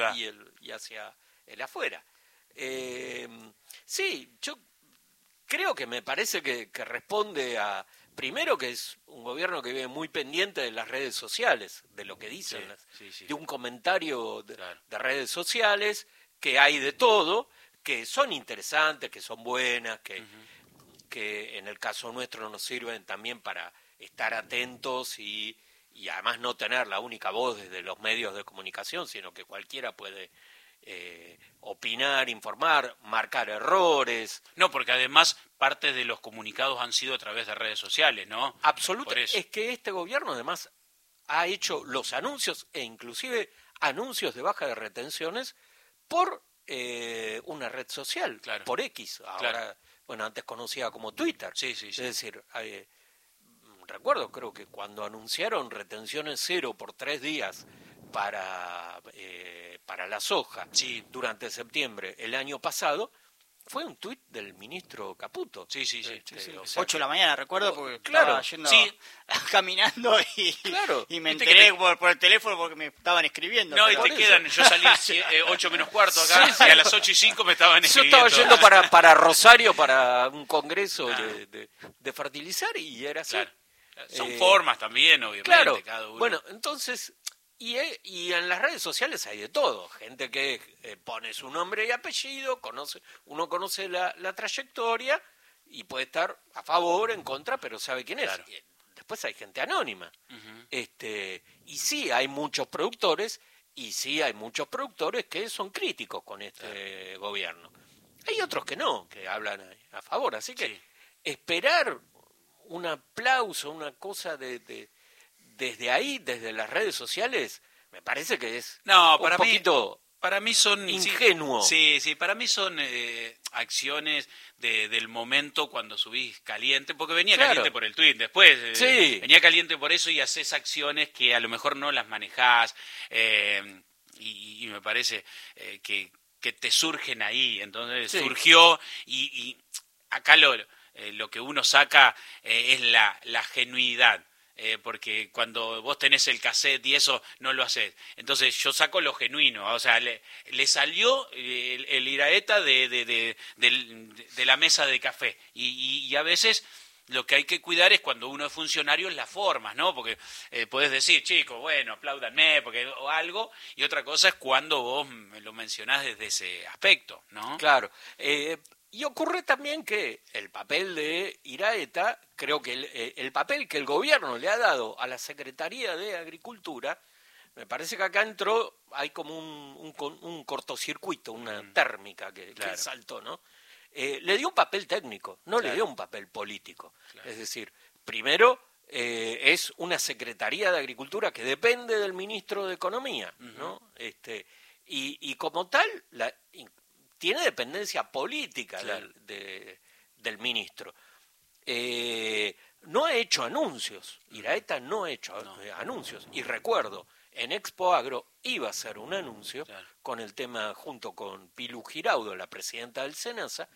verdad. y hacia el afuera. Sí, yo creo que me parece que responde a, primero que es un gobierno que vive muy pendiente de las redes sociales, de lo que dicen, Sí. de un comentario Claro. de redes sociales, que hay de todo, que son interesantes, que son buenas, que en el caso nuestro nos sirven también para estar atentos y además no tener la única voz desde los medios de comunicación, sino que cualquiera puede opinar, informar, marcar errores. No, porque además parte de los comunicados han sido a través de redes sociales, ¿no? Absolutamente. Es que este gobierno además ha hecho los anuncios e inclusive anuncios de baja de retenciones por una red social, claro, por X, ahora, claro. Bueno, antes conocida como Twitter. Sí. Es decir, recuerdo, creo que cuando anunciaron retenciones 0 por 3 días para la soja durante septiembre el año pasado, fue un tuit del ministro Caputo. Sí. 8 de la mañana, recuerdo, porque claro, estaba yendo caminando y me Viste enteré por el teléfono porque me estaban escribiendo. No, y te quedan, yo salí 8 menos cuarto acá, y a las 8:05 me estaban escribiendo. Yo estaba yendo para Rosario para un congreso de fertilizar y era así. Claro. Son formas también, obviamente, claro. cada uno. Bueno, entonces, y en las redes sociales hay de todo. Gente que pone su nombre y apellido, uno conoce la trayectoria y puede estar a favor, en contra, pero sabe quién es. Claro. Después hay gente anónima. Y sí, hay muchos productores, y sí hay muchos productores que son críticos con este gobierno. Hay otros que no, que hablan a favor. Así que esperar un aplauso, una cosa desde ahí, desde las redes sociales, me parece que es un poquito para mí son ingenuo. Sí, para mí son acciones del momento cuando subís caliente, porque venía caliente por el tuit, después venía caliente por eso y haces acciones que a lo mejor no las manejás, y me parece que te surgen ahí, entonces surgió y acá lo que uno saca es la genuidad. Porque cuando vos tenés el cassette y eso no lo haces, entonces yo saco lo genuino, o sea, le salió el Iraeta de la mesa de café y a veces lo que hay que cuidar es cuando uno es funcionario es las formas, ¿no? Porque podés decir, chicos, bueno, apláudanme o algo, y otra cosa es cuando vos me lo mencionás desde ese aspecto, ¿no? Claro. Y ocurre también que el papel de Iraeta, creo que el papel que el gobierno le ha dado a la Secretaría de Agricultura, me parece que acá entró, hay como un cortocircuito, una térmica que saltó, ¿no? Le dio un papel técnico, no le dio un papel político. Claro. Es decir, primero es una Secretaría de Agricultura que depende del ministro de Economía, ¿no? Y como tal, tiene dependencia política del ministro. No ha hecho anuncios. Iraeta no ha hecho anuncios. Y recuerdo, en Expo Agro iba a hacer un anuncio con el tema, junto con Pilu Giraudo, la presidenta del SENASA,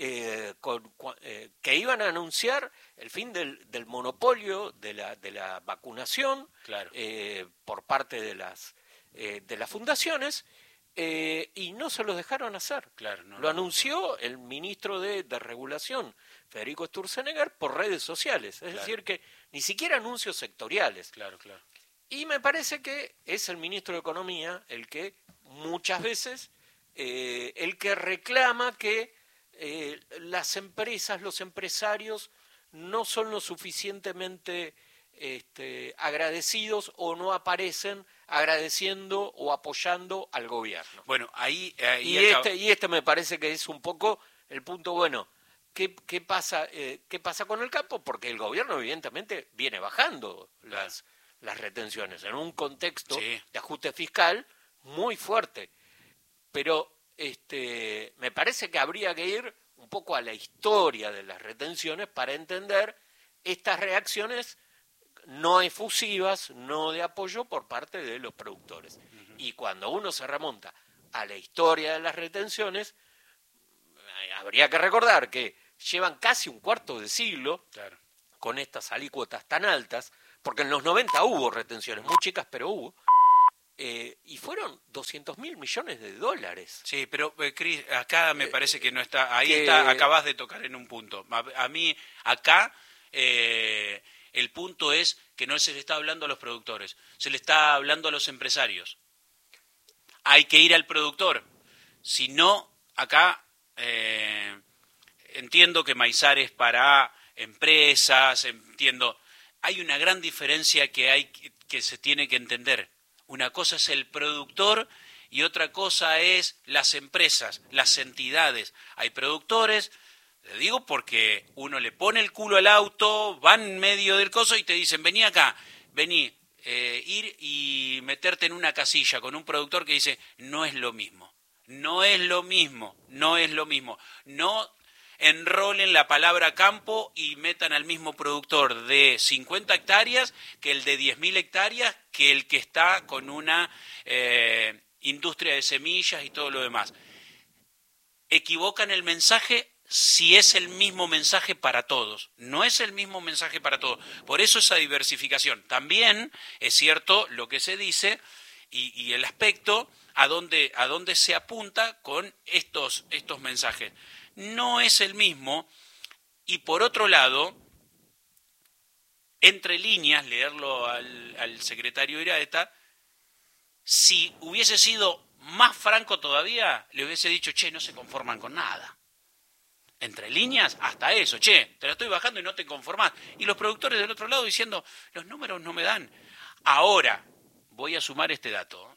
que iban a anunciar el fin del monopolio de la vacunación por parte de las fundaciones. Y no se los dejaron hacer. Lo anunció el ministro de Regulación, Federico Sturzenegger, por redes sociales. Es decir, que ni siquiera anuncios sectoriales. Y me parece que es el ministro de Economía el que muchas veces, el que reclama que las empresas, los empresarios, no son lo suficientemente agradecidos o no aparecen agradeciendo o apoyando al gobierno. Bueno, ahí y este me parece que es un poco el punto bueno. ¿Qué pasa con el campo? Porque el gobierno evidentemente viene bajando las retenciones en un contexto de ajuste fiscal muy fuerte. Pero me parece que habría que ir un poco a la historia de las retenciones para entender estas reacciones no efusivas, no de apoyo por parte de los productores. Y cuando uno se remonta a la historia de las retenciones, habría que recordar que llevan casi un cuarto de siglo con estas alícuotas tan altas, porque en los 90 hubo retenciones, muy chicas, pero hubo, y fueron 200.000 millones de dólares. Sí, pero Cris, acá me parece que no está, ahí está, acabas de tocar en un punto. A mí, acá, el punto es que no se le está hablando a los productores, se le está hablando a los empresarios. Hay que ir al productor. Si no, acá entiendo que Maizar es para empresas, entiendo. Hay una gran diferencia que se tiene que entender. Una cosa es el productor y otra cosa es las empresas, las entidades. Hay productores, te digo porque uno le pone el culo al auto, van en medio del coso y te dicen, vení acá, vení, ir y meterte en una casilla con un productor que dice, no es lo mismo, no es lo mismo, no es lo mismo. No enrolen la palabra campo y metan al mismo productor de 50 hectáreas que el de 10.000 hectáreas, que el que está con una industria de semillas y todo lo demás. Equivocan el mensaje si es el mismo mensaje para todos. No es el mismo mensaje para todos. Por eso esa diversificación. También es cierto lo que se dice y el aspecto a dónde se apunta con estos mensajes. No es el mismo, y por otro lado, entre líneas, leerlo al secretario Iraheta, si hubiese sido más franco todavía, le hubiese dicho, che, no se conforman con nada. Entre líneas, hasta eso, che, te la estoy bajando y no te conformás. Y los productores del otro lado diciendo, los números no me dan. Ahora, voy a sumar este dato.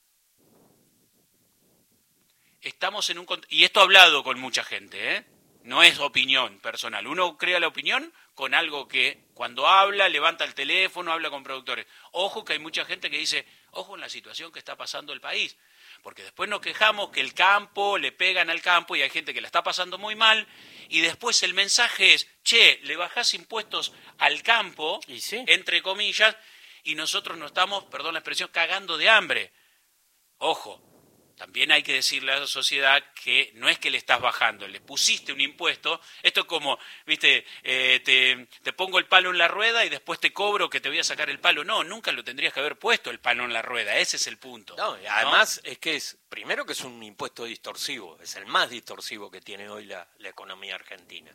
Estamos en un... Y esto he hablado con mucha gente, ¿eh? No es opinión personal. Uno crea la opinión con algo que cuando habla, levanta el teléfono, habla con productores. Ojo que hay mucha gente que dice, ojo en la situación que está pasando el país. Porque después nos quejamos que el campo, le pegan al campo y hay gente que la está pasando muy mal. Y después el mensaje es, che, le bajás impuestos al campo, ¿y sí? Entre comillas, y nosotros nos estamos, perdón la expresión, cagando de hambre. Ojo. También hay que decirle a la sociedad que no es que le estás bajando, le pusiste un impuesto. Esto es como, viste, te pongo el palo en la rueda y después te cobro que te voy a sacar el palo. No, nunca lo tendrías que haber puesto el palo en la rueda, ese es el punto. No, y además es que primero que es un impuesto distorsivo, es el más distorsivo que tiene hoy la economía argentina.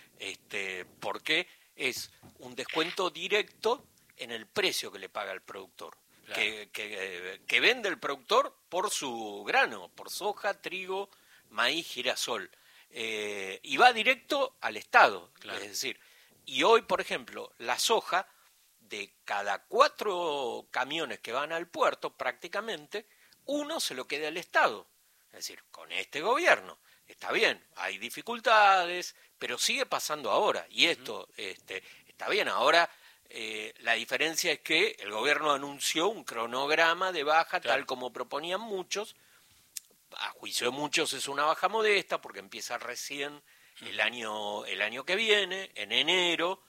Porque es un descuento directo en el precio que le paga el productor. Claro. Que vende el productor por su grano, por soja, trigo, maíz, girasol, y va directo al Estado. Claro. Es decir, y hoy, por ejemplo, la soja, de cada 4 camiones que van al puerto, prácticamente, 1 se lo queda al Estado. Es decir, con este gobierno. Está bien, hay dificultades, pero sigue pasando ahora. Y esto está bien, ahora... la diferencia es que el gobierno anunció un cronograma de baja, claro, tal como proponían muchos. A juicio de muchos es una baja modesta porque empieza recién el año que viene, en enero.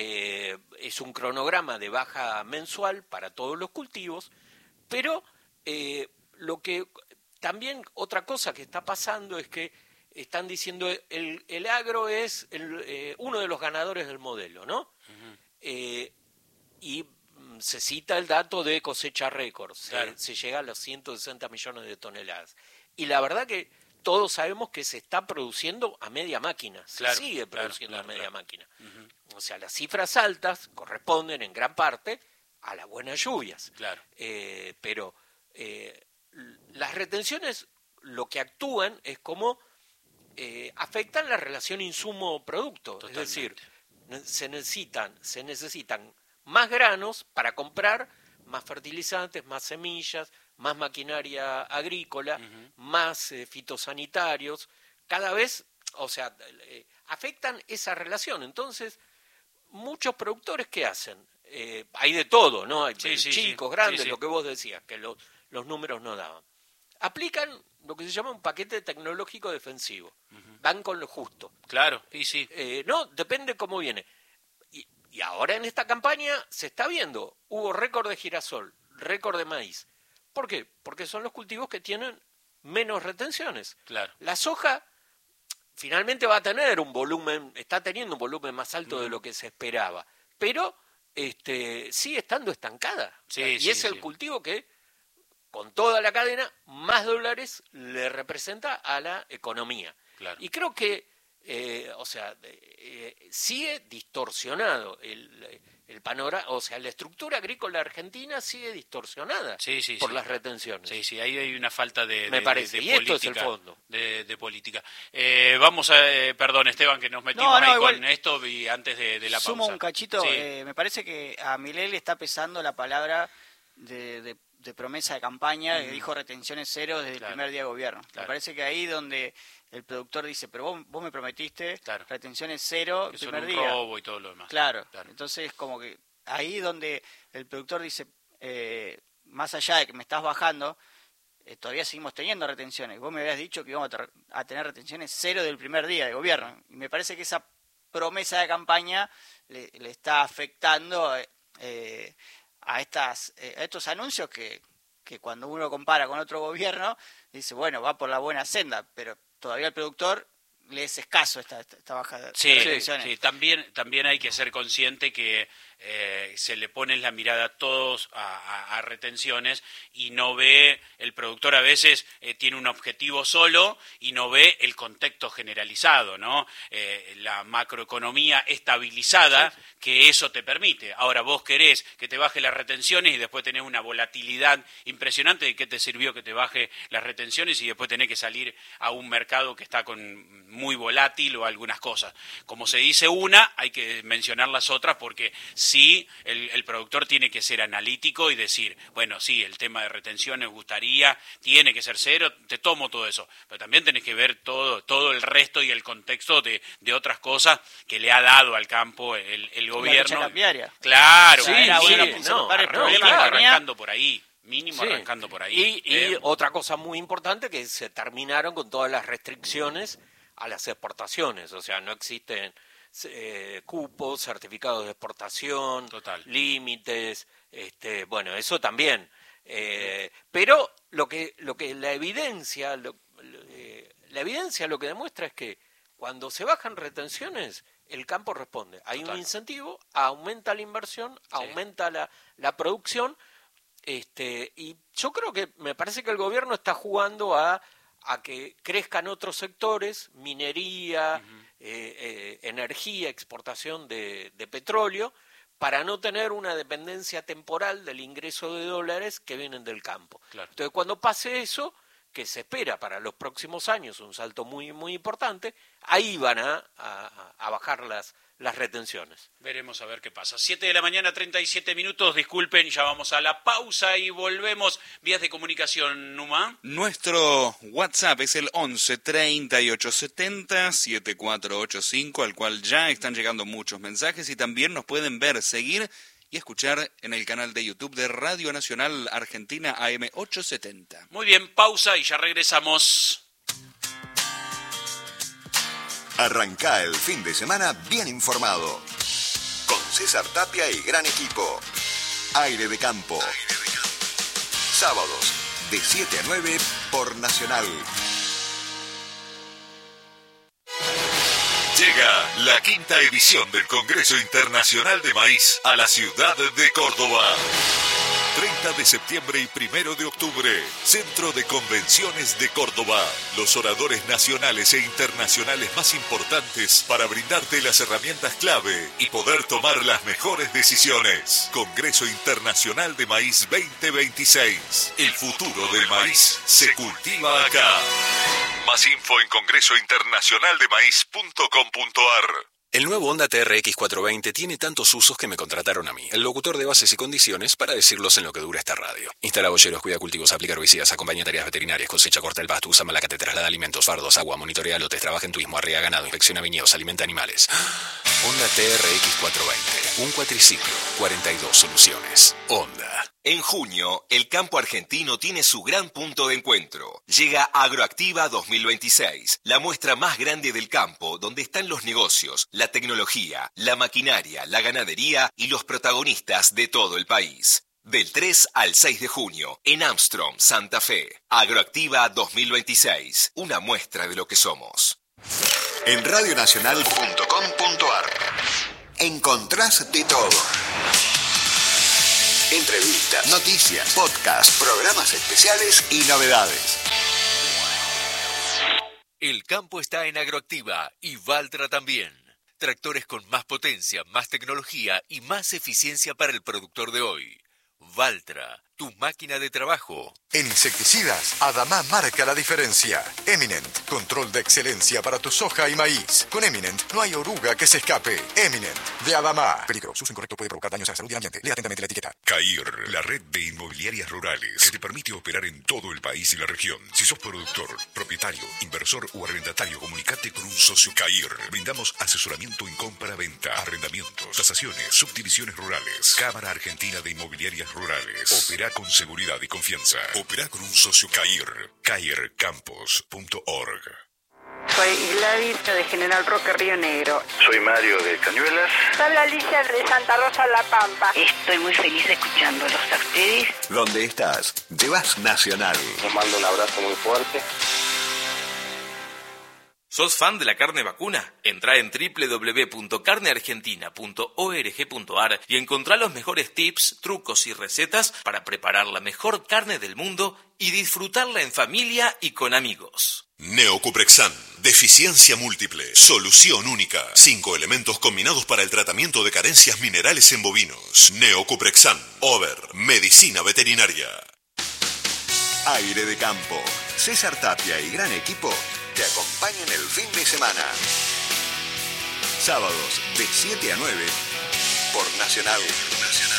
Es un cronograma de baja mensual para todos los cultivos, pero lo que también otra cosa que está pasando es que están diciendo el agro es uno de los ganadores del modelo, ¿no? Uh-huh. Y se cita el dato de cosecha récord, claro, se llega a los 160 millones de toneladas. Y la verdad que todos sabemos que se está produciendo a media máquina, claro, se sigue produciendo a media máquina. Uh-huh. O sea, las cifras altas corresponden en gran parte a las buenas lluvias. Claro. Pero las retenciones lo que actúan es como afectan la relación insumo-producto. Totalmente. Es decir, se necesitan más granos para comprar más fertilizantes, más semillas, más maquinaria agrícola, uh-huh, más fitosanitarios. Cada vez, o sea, afectan esa relación. Entonces, muchos productores, ¿qué hacen? Hay de todo, ¿no? Hay chicos, grandes, lo que vos decías, que los números no daban. Aplican lo que se llama un paquete tecnológico defensivo. Uh-huh. Van con lo justo. Claro, y sí. No, depende cómo viene. Y ahora en esta campaña se está viendo, hubo récord de girasol, récord de maíz. ¿Por qué? Porque son los cultivos que tienen menos retenciones. Claro. La soja finalmente va a tener un volumen, está teniendo un volumen más alto de lo que se esperaba, pero sigue estando estancada. Y es el cultivo que con toda la cadena, más dólares le representa a la economía. Claro. Y creo que, sigue distorsionado el panorama, o sea, la estructura agrícola argentina sigue distorsionada por las retenciones. Sí, ahí hay una falta de Me parece, de y política, esto es el fondo. De política. Vamos a, perdón Esteban, que nos metimos ahí con esto y antes de la pausa. Sumo un cachito, me parece que a Milei le está pesando la palabra de promesa de campaña, que dijo retenciones cero desde el primer día de gobierno. Me parece que ahí donde el productor dice, pero vos me prometiste retenciones cero el primer día. Robo y todo lo demás. Claro, entonces como que ahí donde el productor dice, más allá de que me estás bajando, todavía seguimos teniendo retenciones. Vos me habías dicho que íbamos a tener retenciones cero del primer día de gobierno. Y me parece que esa promesa de campaña le está afectando a estos anuncios que cuando uno compara con otro gobierno, dice, bueno, va por la buena senda, pero todavía el productor le es escaso esta baja de retenciones. Sí, también hay que ser consciente que se le pone la mirada a todos a retenciones y no ve, el productor a veces tiene un objetivo solo y no ve el contexto generalizado, ¿no? La macroeconomía estabilizada que eso te permite. Ahora vos querés que te baje las retenciones y después tenés una volatilidad impresionante. ¿De qué te sirvió que te baje las retenciones y después tenés que salir a un mercado que está muy volátil o algunas cosas? Como se dice una, hay que mencionar las otras porque sí, el productor tiene que ser analítico y decir, bueno, sí, el tema de retenciones gustaría, tiene que ser cero, te tomo todo eso, pero también tenés que ver todo el resto y el contexto de otras cosas que le ha dado al campo el gobierno. La cambiaria. Claro, arrancando por ahí. Arrancando por ahí. Y otra cosa muy importante que se terminaron con todas las restricciones a las exportaciones, o sea, no existen cupos, certificados de exportación, límites, bueno, eso también. Pero lo que la evidencia lo que demuestra es que cuando se bajan retenciones, el campo responde. Hay un incentivo, aumenta la inversión, aumenta la producción, y yo creo que me parece que el gobierno está jugando a que crezcan otros sectores, minería, energía, exportación de petróleo, para no tener una dependencia temporal del ingreso de dólares que vienen del campo. Claro. Entonces, cuando pase eso, que se espera para los próximos años un salto muy, muy importante, ahí van a bajar las retenciones. Veremos a ver qué pasa. 7:37 a.m, disculpen, ya vamos a la pausa y volvemos. Vías de comunicación, Numa. Nuestro WhatsApp es el 11 38 70 7485, al cual ya están llegando muchos mensajes y también nos pueden ver, seguir y escuchar en el canal de YouTube de Radio Nacional Argentina AM 870. Muy bien, pausa y ya regresamos. Arrancá el fin de semana bien informado. Con César Tapia y gran equipo. Aire de Campo. Sábados, de 7 a 9 por Nacional. Llega la quinta edición del Congreso Internacional de Maíz a la ciudad de Córdoba. 30 de septiembre y 1 de octubre, Centro de Convenciones de Córdoba. Los oradores nacionales e internacionales más importantes para brindarte las herramientas clave y poder tomar las mejores decisiones. Congreso Internacional de Maíz 2026. El futuro del maíz se cultiva acá. Más info en congresointernacionaldemaíz.com.ar. El nuevo Honda TRX 420 tiene tantos usos que me contrataron a mí, el locutor de bases y condiciones, para decirlos en lo que dura esta radio. Instala boyeros, cuida cultivos, aplica herbicidas, acompaña tareas veterinarias, cosecha, corta el pasto, usa malacate, traslada alimentos, fardos, agua, monitorea lotes, trabaja en turismo, arrea ganado, inspecciona viñedos, alimenta animales. Honda TRX 420, un cuatriciclo, 42 soluciones. Honda. En junio, el campo argentino tiene su gran punto de encuentro. Llega Agroactiva 2026, la muestra más grande del campo, donde están los negocios, la tecnología, la maquinaria, la ganadería y los protagonistas de todo el país. Del 3 al 6 de junio, en Armstrong, Santa Fe. Agroactiva 2026, una muestra de lo que somos. En radionacional.com.ar encontrás de todo. Entrevistas, noticias, podcasts, programas especiales y novedades. El campo está en Agroactiva y Valtra también. Tractores con más potencia, más tecnología y más eficiencia para el productor de hoy. Valtra, tu máquina de trabajo. En insecticidas, Adamá marca la diferencia. Eminent, control de excelencia para tu soja y maíz. Con Eminent no hay oruga que se escape. Eminent, de Adamá. Peligro, su uso incorrecto puede provocar daños a la salud y al ambiente. Lea atentamente la etiqueta. CAIR, la red de inmobiliarias rurales que te permite operar en todo el país y la región. Si sos productor, propietario, inversor o arrendatario, comunicate con un socio CAIR. Brindamos asesoramiento en compra-venta, arrendamientos, tasaciones, subdivisiones rurales. Cámara Argentina de Inmobiliarias Rurales. Opera con seguridad y confianza. Opera con un socio CAIR. CAIRcampos.org. Soy Gladys de General Roque, Río Negro. Soy Mario de Cañuelas. Soy Alicia de Santa Rosa, La Pampa. Estoy muy feliz escuchándolos a ustedes. ¿Dónde estás? Llevas Nacional. Les mando un abrazo muy fuerte. ¿Sos fan de la carne vacuna? Entrá en www.carneargentina.org.ar y encontrá los mejores tips, trucos y recetas para preparar la mejor carne del mundo y disfrutarla en familia y con amigos. Neocuprexan, deficiencia múltiple, solución única. 5 elementos combinados para el tratamiento de carencias minerales en bovinos. Neocuprexan, Over, medicina veterinaria. Aire de campo. César Tapia y gran equipo te acompañan el fin de semana. Sábados de 7 a 9 por Nacional.